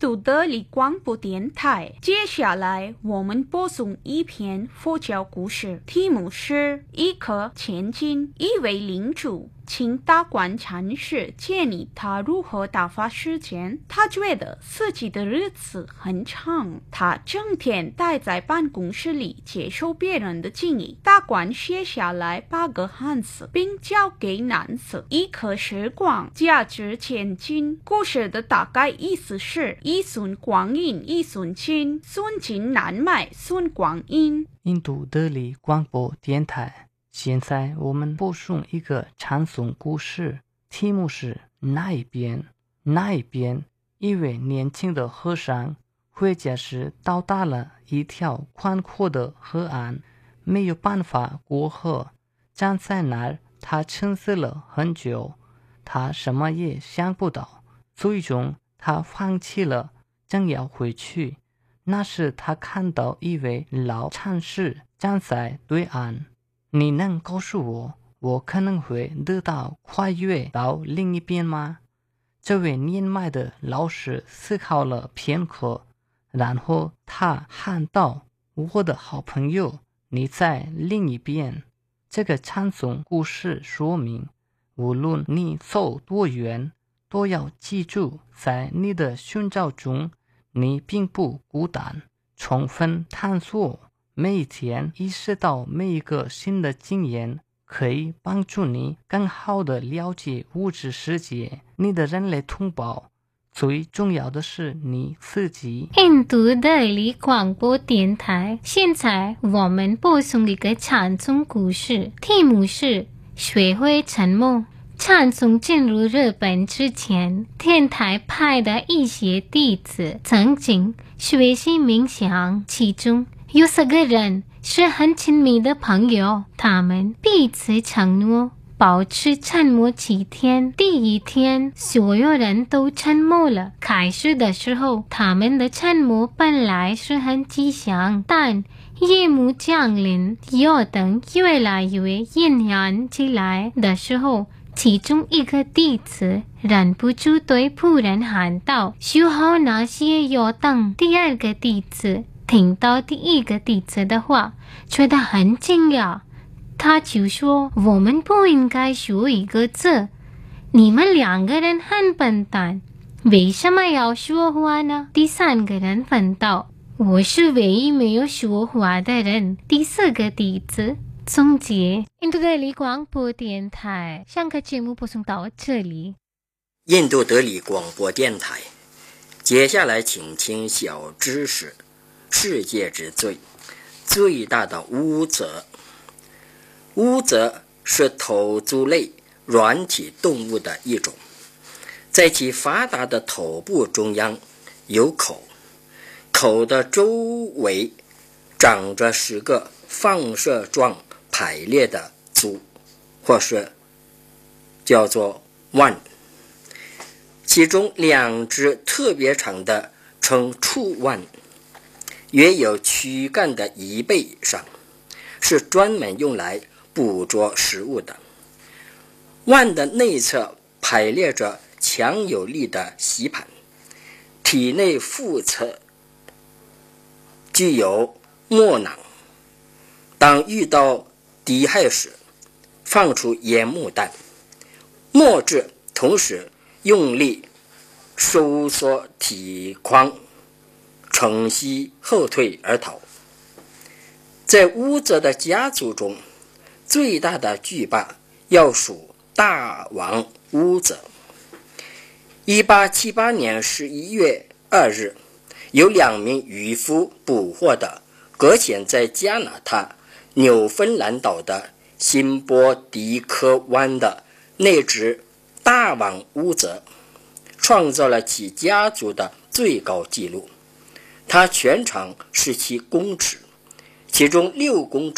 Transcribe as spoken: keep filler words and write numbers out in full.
度德里广播电台。接下来我们播送一篇佛教故事，题目是一颗千金。一位领主请达观禅师建议他如何打发时间。他觉得自己的日子很长，他整天待在办公室里接受别人的建议。达观写下来八个汉字，并交给男子：一颗时光，价值千金。故事的大概意思是：一寸光阴一寸金，寸金难买寸光阴。 印度德里广播电台。现在我们播送一个禅诵故事，题目是那一边。那一边，一位年轻的和尚回家时到达了一条宽阔的河岸，没有办法过河，站在那儿，他沉思了很久，他什么也想不到，最终他放弃了，正要回去。那时他看到一位老禅师站在对岸。你能告诉我，我可能会得到跨越到另一边吗？这位年迈的老师思考了片刻，然后他喊道：我的好朋友，你在另一边。这个禅诵故事说明，无论你走多远，都要记住，在你的寻找中，你并不孤单。充分探索，每一天意识到每一个新的经验可以帮助你更好地了解物质世界。你的人类同胞，最重要的是你自己。 印度德里广播电台，现在我们播送一个禅宗故事，题目是学会沉默。禅宗进入日本之前，天台派的一些弟子曾经学习冥想，其中有四个人是很亲密的朋友，他们彼此承诺保持沉默七天。第一天，所有人都沉默了。开始的时候，他们的沉默本来是很吉祥，但夜幕降临，夜灯越来越阴暗起来的时候，其中一个弟子忍不住对仆人喊道：修好那些夜灯。第二个弟子听到第一个弟子的话，觉得很惊讶，他就说：我们不应该说一个字，你们两个人很笨蛋，为什么要说话呢？第三个人问道：我是唯一没有说话的人。第四个弟子总结。印度德里广播电台上课节目播送到这里。 印度德里广播电台，接下来请听小知识。世界之最，最大的乌贼。乌贼是头足类软体动物的一种，在其发达的头部中央有口，口的周围长着十个放射状排列的足，或是叫做腕，其中两只特别长的称触腕，约有躯干的一倍以上，是专门用来捕捉食物的。腕的内侧排列着强有力的吸盘，体内腹侧具有墨囊，当遇到敌害时放出烟幕弹，墨质同时用力收缩体框，乘虚后退而逃。在乌贼的家族中，最大的巨霸要数大王乌贼。一八七八年十一月二日，有两名渔夫捕获的搁浅在加拿大纽芬兰岛的辛波迪科湾的那只大王乌贼，创造了其家族的最高纪录。它全长十七公尺，其中六公尺